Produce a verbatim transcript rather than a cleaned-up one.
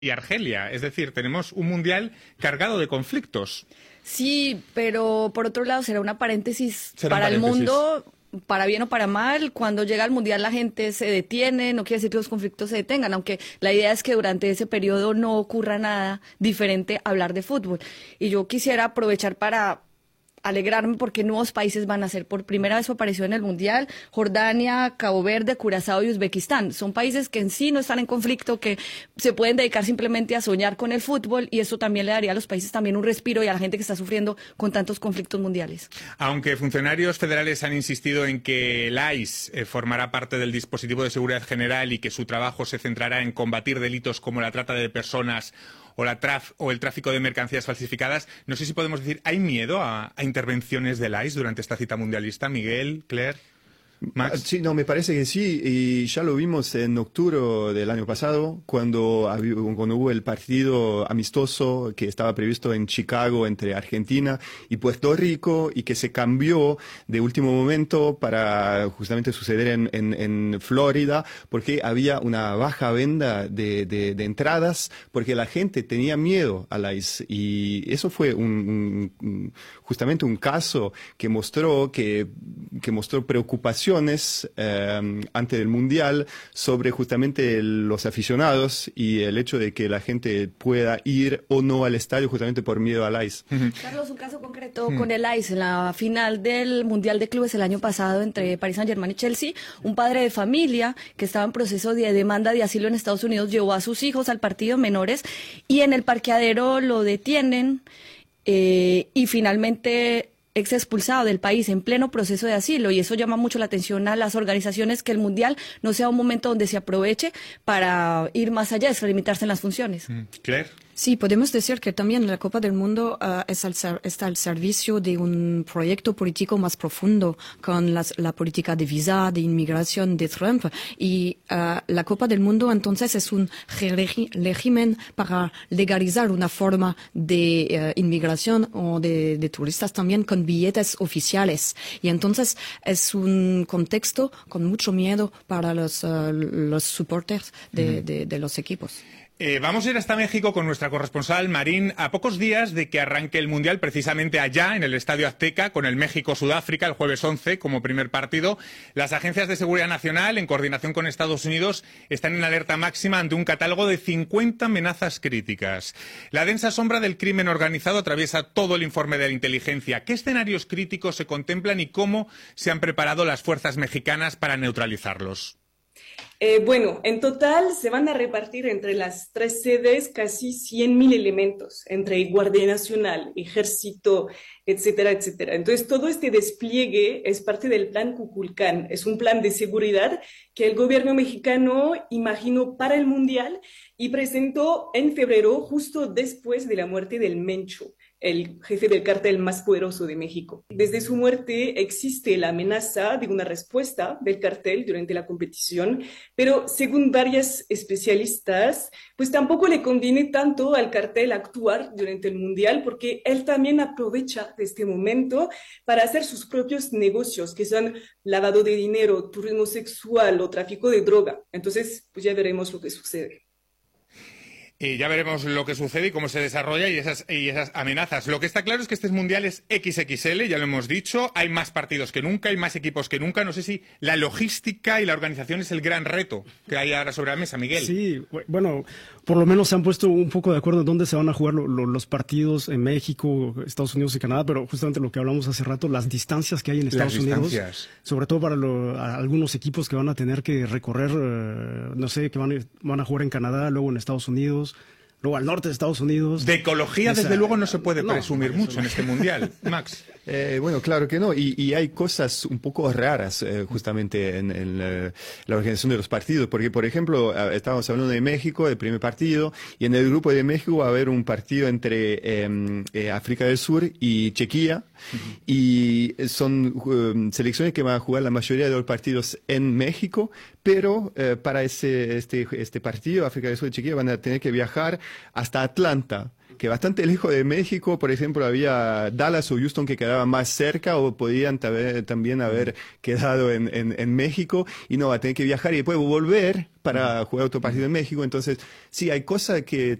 y Argelia. Es decir, tenemos un mundial cargado de conflictos. Sí, pero por otro lado será una paréntesis Será para paréntesis. el mundo, para bien o para mal. Cuando llega el mundial la gente se detiene, no quiere decir que los conflictos se detengan, aunque la idea es que durante ese periodo no ocurra nada diferente a hablar de fútbol. Y yo quisiera aprovechar para alegrarme porque nuevos países van a ser. Por primera vez su aparición en el Mundial, Jordania, Cabo Verde, Curazao y Uzbekistán. Son países que en sí no están en conflicto, que se pueden dedicar simplemente a soñar con el fútbol, y eso también le daría a los países también un respiro y a la gente que está sufriendo con tantos conflictos mundiales. Aunque funcionarios federales han insistido en que el I C E eh, formará parte del dispositivo de seguridad general y que su trabajo se centrará en combatir delitos como la trata de personas o, la traf o el tráfico de mercancías falsificadas, no sé si podemos decir, ¿hay miedo a, a intervenciones del I C E durante esta cita mundialista? Miguel, Claire, Max. Sí, no, me parece que sí, y ya lo vimos en octubre del año pasado, cuando, cuando hubo el partido amistoso que estaba previsto en Chicago entre Argentina y Puerto Rico, y que se cambió de último momento para justamente suceder en, en, en Florida, porque había una baja venta de, de, de entradas, porque la gente tenía miedo al I C E, y eso fue un, un, justamente un caso que mostró, que, que mostró preocupación Eh, antes del Mundial sobre justamente los aficionados y el hecho de que la gente pueda ir o no al estadio justamente por miedo al I C E. Uh-huh. Carlos, un caso concreto uh-huh. con el I C E, en la final del Mundial de Clubes el año pasado entre Paris Saint-Germain y Chelsea, un padre de familia que estaba en proceso de demanda de asilo en Estados Unidos llevó a sus hijos al partido menores y en el parqueadero lo detienen eh, y finalmente ex expulsado del país en pleno proceso de asilo, y eso llama mucho la atención a las organizaciones, que el Mundial no sea un momento donde se aproveche para ir más allá, es limitarse en las funciones. Claire. Sí, podemos decir que también la Copa del Mundo uh, es al ser, está al servicio de un proyecto político más profundo con las, la política de visa, de inmigración de Trump, y uh, la Copa del Mundo entonces es un régimen para legalizar una forma de uh, inmigración o de, de turistas también con billetes oficiales, y entonces es un contexto con mucho miedo para los, uh, los supporters de, mm. de, de los equipos. Eh, vamos a ir hasta México con nuestra corresponsal Marín, a pocos días de que arranque el Mundial, precisamente allá en el Estadio Azteca, con el México-Sudáfrica el jueves once como primer partido. Las agencias de seguridad nacional, en coordinación con Estados Unidos, están en alerta máxima ante un catálogo de cincuenta amenazas críticas. La densa sombra del crimen organizado atraviesa todo el informe de la inteligencia. ¿Qué escenarios críticos se contemplan y cómo se han preparado las fuerzas mexicanas para neutralizarlos? Eh, bueno, en total se van a repartir entre las tres sedes casi cien mil elementos, entre Guardia Nacional, Ejército, etcétera, etcétera. Entonces, todo este despliegue es parte del Plan Kukulcán. Es un plan de seguridad que el gobierno mexicano imaginó para el Mundial y presentó en febrero, justo después de la muerte del Mencho, el jefe del cártel más poderoso de México. Desde su muerte existe la amenaza de una respuesta del cártel durante la competición, pero según varias especialistas, pues tampoco le conviene tanto al cártel actuar durante el Mundial, porque él también aprovecha de este momento para hacer sus propios negocios, que son lavado de dinero, turismo sexual o tráfico de droga. Entonces, pues ya veremos lo que sucede. Y ya veremos lo que sucede y cómo se desarrolla y esas, y esas amenazas. Lo que está claro es que este Mundial es equis equis ele, ya lo hemos dicho. Hay más partidos que nunca, hay más equipos que nunca. No sé si la logística y la organización es el gran reto que hay ahora sobre la mesa, Miguel. Sí, bueno, por lo menos se han puesto un poco de acuerdo en dónde se van a jugar lo, lo, los partidos en México, Estados Unidos y Canadá, pero justamente lo que hablamos hace rato, las distancias que hay en Estados las Unidos, distancias. Sobre todo para lo, a algunos equipos que van a tener que recorrer, eh, no sé, que van, van a jugar en Canadá, luego en Estados Unidos, luego al norte de Estados Unidos. De ecología, Esa, desde luego, no se puede no, presumir mucho en este Mundial. Max. Eh, bueno, claro que no, y, y hay cosas un poco raras eh, justamente en, en la, la organización de los partidos, porque por ejemplo, estábamos hablando de México, el primer partido, y en el grupo de México va a haber un partido entre eh, eh, África del Sur y Chequia, uh-huh. y son um, selecciones que van a jugar la mayoría de los partidos en México, pero eh, para ese este, este partido, África del Sur y Chequia van a tener que viajar hasta Atlanta, que bastante lejos de México, por ejemplo, había Dallas o Houston que quedaban más cerca o podían también haber quedado en, en, en México y no va a tener que viajar y después volver para jugar otro partido en México. Entonces, sí, hay cosas que